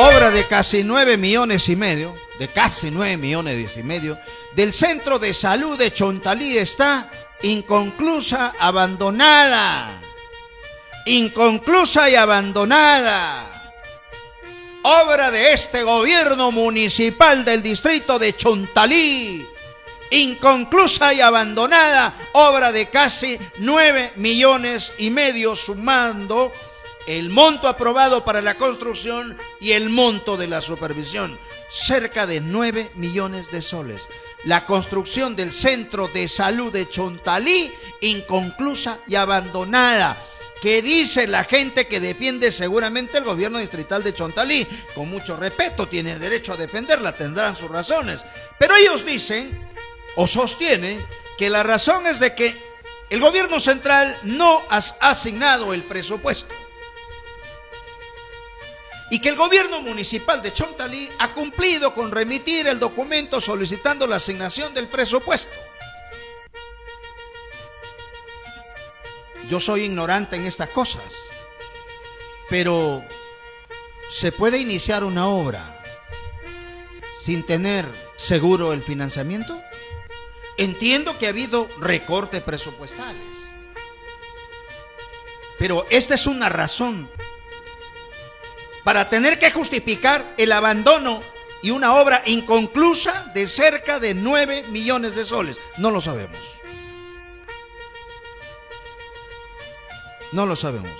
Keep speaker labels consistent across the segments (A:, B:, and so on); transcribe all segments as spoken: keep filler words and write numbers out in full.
A: obra de casi nueve millones y medio, de casi nueve millones y medio, del Centro de Salud de Chontalí está inconclusa, abandonada. Inconclusa y abandonada. Obra de este gobierno municipal del distrito de Chontalí. Inconclusa y abandonada, obra de casi nueve millones y medio, sumando el monto aprobado para la construcción y el monto de la supervisión, cerca de nueve millones de soles. La construcción del Centro de Salud de Chontalí, inconclusa y abandonada. ¿Qué dice la gente que defiende seguramente el gobierno distrital de Chontalí? Con mucho respeto, tienen derecho a defenderla, tendrán sus razones. Pero ellos dicen o sostienen que la razón es de que el gobierno central no ha asignado el presupuesto y que el gobierno municipal de Chontalí ha cumplido con remitir el documento solicitando la asignación del presupuesto. Yo soy ignorante en estas cosas, pero ¿se puede iniciar una obra sin tener seguro el financiamiento? Entiendo que ha habido recortes presupuestales, pero esta es una razón para tener que justificar el abandono y una obra inconclusa de cerca de nueve millones de soles. No lo sabemos. No lo sabemos.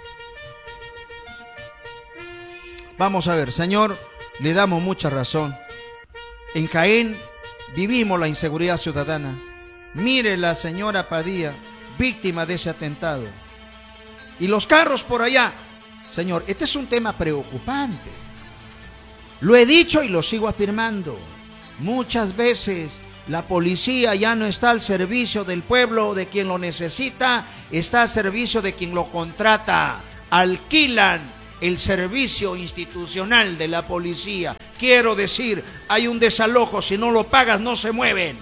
A: Vamos a ver, señor, le damos mucha razón. En Jaén vivimos la inseguridad ciudadana. Mire la señora Padilla, víctima de ese atentado. Y los carros por allá. Señor, este es un tema preocupante. Lo he dicho y lo sigo afirmando. Muchas veces la policía ya no está al servicio del pueblo, de quien lo necesita, está al servicio de quien lo contrata. Alquilan el servicio institucional de la policía. Quiero decir, hay un desalojo, si no lo pagas no se mueven.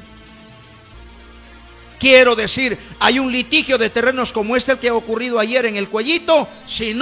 A: Quiero decir, hay un litigio de terrenos como este el que ha ocurrido ayer en El Cuellito, si no